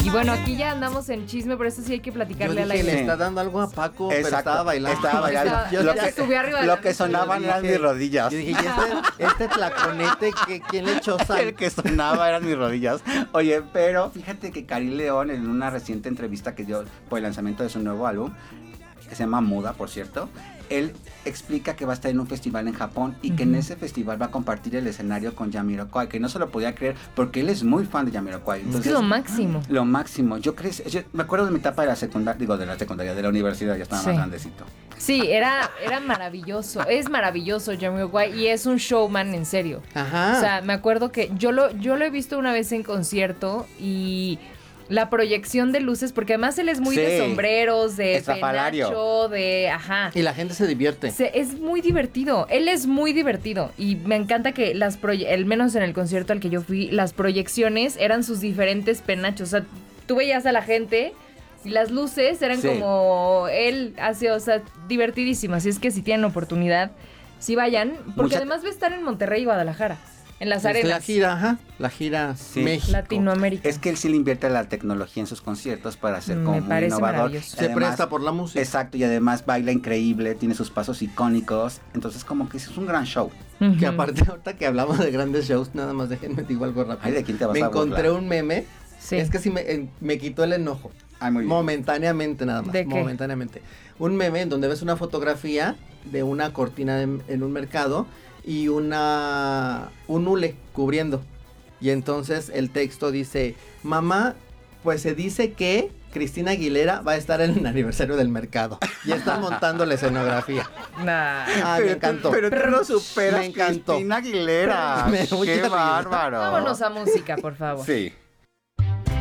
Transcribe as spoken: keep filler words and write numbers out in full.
Y bueno, aquí ya andamos en chisme, pero esto sí hay que platicarle Yo a la dije, le gente. está dando algo a Paco, Exacto, pero estaba bailando. Estaba bailando. Estaba- Yo- ya lo se que, subió arriba de lo la que mesa. sonaban Yo eran dije- mis rodillas. Yo dije, ¿y este, este tlaconete, que, quién le echó sal? El que sonaba eran mis rodillas. Oye, pero fíjate que Karim León, en una reciente entrevista que dio por el lanzamiento de su nuevo álbum, que se llama Muda, por cierto, él explica que va a estar en un festival en Japón y uh-huh. que en ese festival va a compartir el escenario con Jamiroquai, que no se lo podía creer porque él es muy fan de Jamiroquai. Entonces, es que lo máximo. Lo máximo. Yo, creo, yo me acuerdo de mi etapa de la secundaria, digo de la secundaria, de la universidad, ya estaba sí. más grandecito. Sí, era, era maravilloso, es maravilloso Jamiroquai y es un showman en serio. Ajá. O sea, me acuerdo que yo lo, yo lo he visto una vez en concierto y... la proyección de luces, porque además él es muy sí. de sombreros, de penacho, de... Ajá. Y la gente se divierte. Se, es muy divertido. Él es muy divertido. Y me encanta que las proye- al menos en el concierto al que yo fui, las proyecciones eran sus diferentes penachos. O sea, tú veías a la gente y las luces eran sí. como él hace, o sea, divertidísimas. Así es que si tienen oportunidad, sí vayan. Porque Mucha... además va a estar en Monterrey y Guadalajara. En las arenas. La gira, ajá. La gira sí. México. Latinoamérica. Es que él sí le invierte la tecnología en sus conciertos para ser como Me muy parece innovador. maravilloso. Se además, presta por la música. Exacto, y además baila increíble, tiene sus pasos icónicos. Entonces como que es un gran show. Uh-huh. Que aparte, ahorita que hablamos de grandes shows, nada más déjenme digo algo rápido. Ay, ¿de quién te vas me a encontré burlar? un meme. Sí. Es que sí me, me quitó el enojo. Ay, muy bien. Momentáneamente nada más. ¿De qué? Momentáneamente. Un meme en donde ves una fotografía de una cortina de, en un mercado y una un hule cubriendo. Y entonces el texto dice, mamá, pues se dice que Cristina Aguilera va a estar en el aniversario del mercado. Y están montando la escenografía. Nah. Ah, pero me encantó. Tú, pero tú no superas me encantó. Cristina Aguilera. Me Qué bárbaro. Vámonos a música, por favor. Sí.